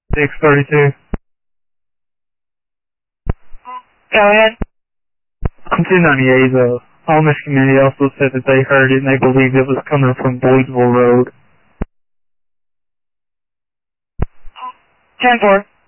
632. Go ahead. On 298, the Amish community also said that they heard it and they believed it was coming from Boydville Road. 10-4.